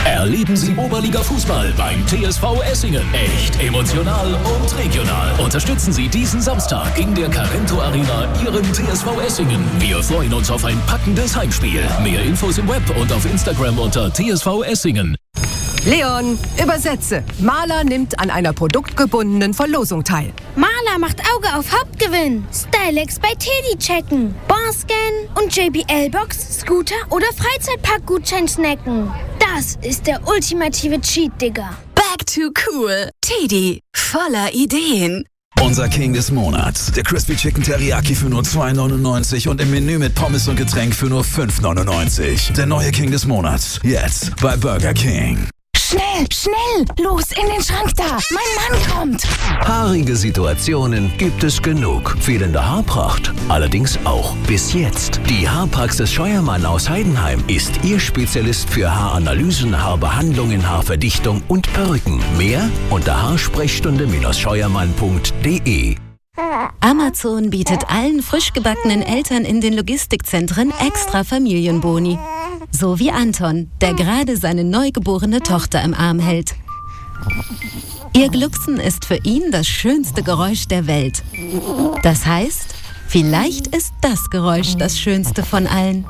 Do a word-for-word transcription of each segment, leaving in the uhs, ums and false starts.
Erleben Sie Oberliga-Fußball beim T S V Essingen. Echt emotional und regional. Unterstützen Sie diesen Samstag in der Carento Arena Ihren T S V Essingen. Wir freuen uns auf ein packendes Heimspiel. Mehr Infos im Web und auf Instagram unter T S V Essingen. Leon, übersetze. Maler nimmt an einer produktgebundenen Verlosung teil. Maler macht Auge auf Hauptgewinn. Stylex bei Teddy checken. Barscan und J B L-Box, Scooter oder Freizeitparkgutschein snacken. Das ist der ultimative Cheat, Digga. Back to cool. Teddy, voller Ideen. Unser King des Monats. Der Crispy Chicken Teriyaki für nur zwei neunundneunzig und im Menü mit Pommes und Getränk für nur fünf neunundneunzig. Der neue King des Monats. Jetzt bei Burger King. Schnell, schnell! Los, in den Schrank da! Mein Mann kommt! Haarige Situationen gibt es genug. Fehlende Haarpracht allerdings auch. Bis jetzt. Die Haarpraxis Scheuermann aus Heidenheim ist Ihr Spezialist für Haaranalysen, Haarbehandlungen, Haarverdichtung und Perücken. Mehr unter haarsprechstunde scheuermann punkt de. Amazon bietet allen frisch gebackenen Eltern in den Logistikzentren extra Familienboni. So wie Anton, der gerade seine neugeborene Tochter im Arm hält. Ihr Glucksen ist für ihn das schönste Geräusch der Welt. Das heißt, vielleicht ist das Geräusch das schönste von allen.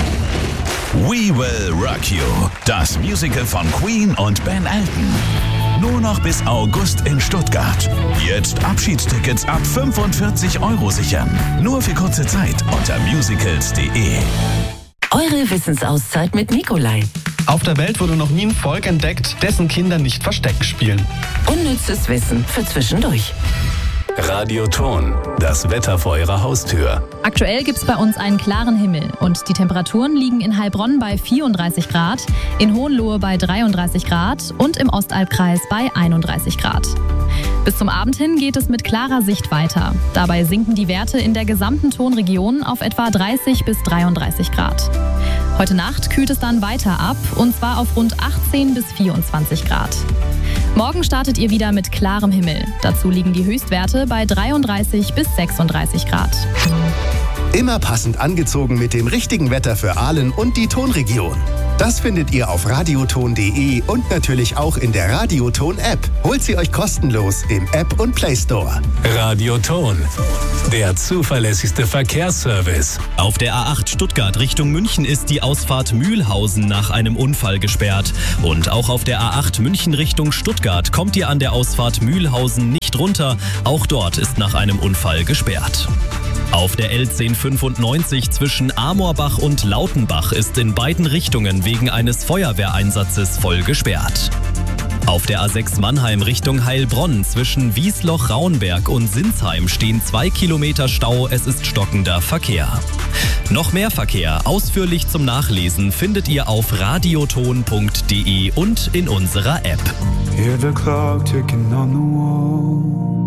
We Will Rock You, das Musical von Queen und Ben Elton. Nur noch bis August in Stuttgart. Jetzt Abschiedstickets ab fünfundvierzig Euro sichern. Nur für kurze Zeit unter musicals punkt de. Eure Wissensauszeit mit Nikolai. Auf der Welt wurde noch nie ein Volk entdeckt, dessen Kinder nicht Versteck spielen. Unnützes Wissen für zwischendurch. Radioton, das Wetter vor Ihrer Haustür. Aktuell gibt es bei uns einen klaren Himmel und die Temperaturen liegen in Heilbronn bei vierunddreißig Grad, in Hohenlohe bei dreiunddreißig Grad und im Ostalbkreis bei einunddreißig Grad. Bis zum Abend hin geht es mit klarer Sicht weiter. Dabei sinken die Werte in der gesamten Tonregion auf etwa dreißig bis dreiunddreißig Grad. Heute Nacht kühlt es dann weiter ab und zwar auf rund achtzehn bis vierundzwanzig Grad. Morgen startet ihr wieder mit klarem Himmel. Dazu liegen die Höchstwerte bei dreiunddreißig bis sechsunddreißig Grad. Immer passend angezogen mit dem richtigen Wetter für Aalen und die Tonregion. Das findet ihr auf radioton punkt de und natürlich auch in der Radioton-App. Holt sie euch kostenlos im App- und Play-Store. Radioton, der zuverlässigste Verkehrsservice. Auf der A acht Stuttgart Richtung München ist die Ausfahrt Mühlhausen nach einem Unfall gesperrt. Und auch auf der A acht München Richtung Stuttgart kommt ihr an der Ausfahrt Mühlhausen nicht runter. Auch dort ist nach einem Unfall gesperrt. Auf der L zehn fünfundneunzig zwischen Amorbach und Lautenbach ist in beiden Richtungen wegen eines Feuerwehreinsatzes voll gesperrt. Auf der A sechs Mannheim Richtung Heilbronn zwischen Wiesloch-Raunberg und Sinsheim stehen zwei Kilometer Stau, es ist stockender Verkehr. Noch mehr Verkehr, ausführlich zum Nachlesen, findet ihr auf radioton punkt de und in unserer App. Hear the clock ticking on the wall.